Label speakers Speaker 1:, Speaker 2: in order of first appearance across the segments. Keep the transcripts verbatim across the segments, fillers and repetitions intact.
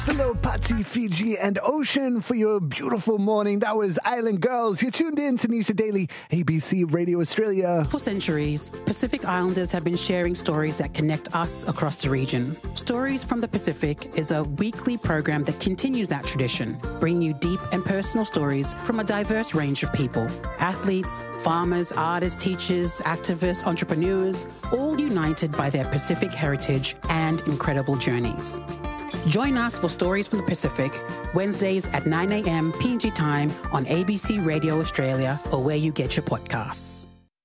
Speaker 1: Hello, Patsy, Fiji, and Ocean for your beautiful morning. That was Island Girls. You're tuned in to Nisha Daily, A B C Radio Australia.
Speaker 2: For centuries, Pacific Islanders have been sharing stories that connect us across the region. Stories from the Pacific is a weekly program that continues that tradition, bringing you deep and personal stories from a diverse range of people. Athletes, farmers, artists, teachers, activists, entrepreneurs, all united by their Pacific heritage and incredible journeys. Join us for Stories from the Pacific, Wednesdays at nine a.m. P N G time on A B C Radio Australia or where you get your podcasts.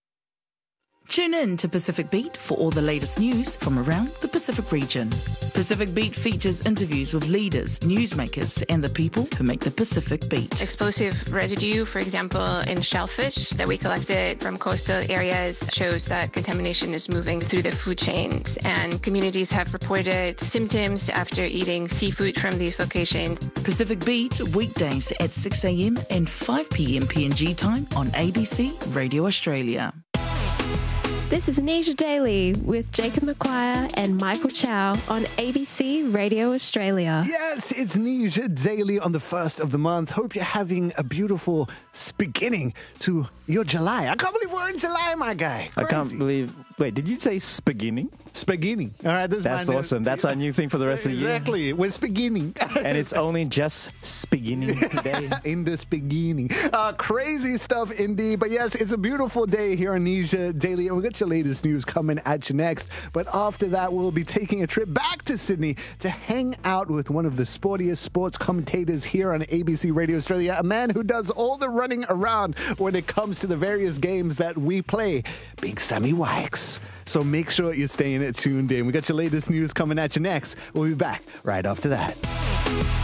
Speaker 3: Tune in to Pacific Beat for all the latest news from around the Pacific region. Pacific Beat features interviews with leaders, newsmakers, and the people who make the Pacific Beat.
Speaker 4: Explosive residue, for example, in shellfish that we collected from coastal areas shows that contamination is moving through the food chains, and communities have reported symptoms after eating seafood from these locations.
Speaker 3: Pacific Beat, weekdays at six a.m. and five p.m. P N G time on A B C Radio Australia.
Speaker 5: This is Nisha Daily with Jacob McQuire and Michael Chow on A B C Radio Australia.
Speaker 1: Yes, it's Nisha Daily on the first of the month. Hope you're having a beautiful beginning to your July. I can't believe we're in July, my guy.
Speaker 6: I
Speaker 1: Crazy.
Speaker 6: can't believe... Wait, did you say spaghetti?
Speaker 1: Spaghetti. All right, this is
Speaker 6: That's
Speaker 1: my
Speaker 6: awesome. That's our new thing for the rest
Speaker 1: exactly.
Speaker 6: of the year.
Speaker 1: Exactly. We're spaghetti.
Speaker 6: And it's only just spaghetti today.
Speaker 1: In the spaghetti. Uh, crazy stuff indeed. But yes, it's a beautiful day here on Nisha Daily. And we've got your latest news coming at you next. But after that, we'll be taking a trip back to Sydney to hang out with one of the sportiest sports commentators here on A B C Radio Australia. A man who does all the running around when it comes to the various games that we play. Big Sammy Wykes. So make sure you're staying tuned in. We got your latest news coming at you next. We'll be back right after that.